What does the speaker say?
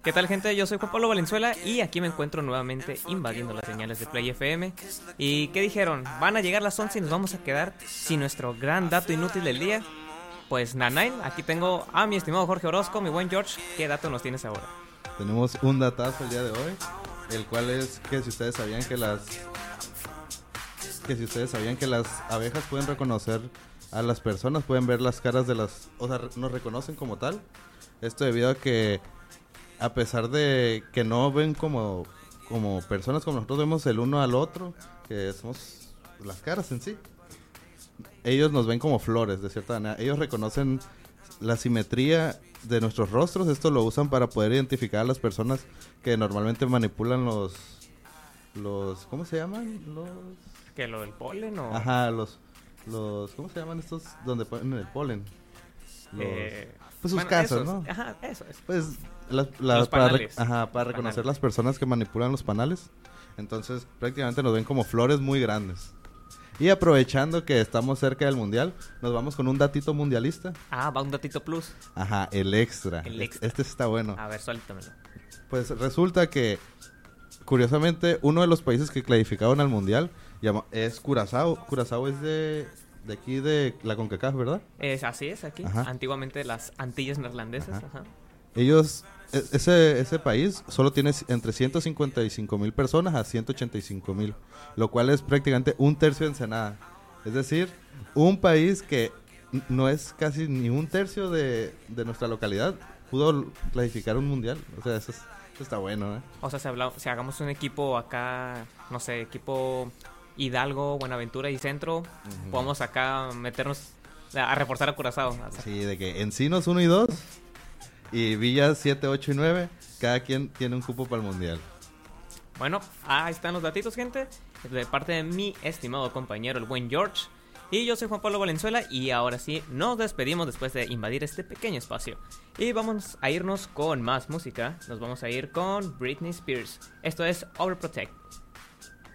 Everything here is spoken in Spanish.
¿Qué tal, gente? Yo soy Juan Pablo Valenzuela y aquí me encuentro nuevamente invadiendo las señales de Play FM. ¿Y qué dijeron? ¿Van a llegar las 11 y nos vamos a quedar sin nuestro gran dato inútil del día? Pues Nanain, aquí tengo a mi estimado Jorge Orozco, mi buen George. ¿Qué dato nos tienes ahora? Tenemos un datazo el día de hoy, el cual es que si ustedes sabían que las abejas pueden reconocer a las personas, pueden ver las caras de las, o sea, nos reconocen como tal. Esto debido a que a pesar de que no ven como personas como nosotros vemos el uno al otro, que somos las caras en sí, ellos nos ven como flores de cierta manera. Ellos reconocen la simetría de nuestros rostros. Esto lo usan para poder identificar a las personas que normalmente manipulan los ¿cómo se llaman? ¿Qué, lo del polen o...? Ajá, los ¿cómo se llaman estos donde ponen el polen? Pues sus casas, ¿no? Ajá, eso. Pues los panales. para reconocer las personas que manipulan los panales. Entonces prácticamente nos ven como flores muy grandes. Y aprovechando que estamos cerca del mundial, nos vamos con un datito mundialista. Ah, va un datito plus. Ajá, el extra. Este está bueno. A ver, suéltamelo. Pues resulta que, curiosamente, uno de los países que clasificaron al mundial es Curazao. Curazao es de aquí de la CONCACAF, ¿verdad? Así es, aquí. Ajá. Antiguamente las Antillas neerlandesas. Ajá. Ellos, ese país solo tiene entre 155,000 personas a 185,000, lo cual es prácticamente un tercio de Ensenada. Es decir, un país que no es casi ni un tercio de nuestra localidad pudo clasificar un mundial. O sea, eso está bueno, ¿eh? O sea, si hagamos un equipo acá, no sé, equipo Hidalgo, Buenaventura y Centro, podemos acá meternos a reforzar a Curazao. Sí, de que Encinos 1 y 2 y Villas 7, 8 y 9, cada quien tiene un cupo para el mundial. Bueno, ahí están los datitos, gente, de parte de mi estimado compañero, el buen George. Y yo soy Juan Pablo Valenzuela y ahora sí, nos despedimos después de invadir este pequeño espacio. Y vamos a irnos con más música. Nos vamos a ir con Britney Spears. Esto es Overprotect.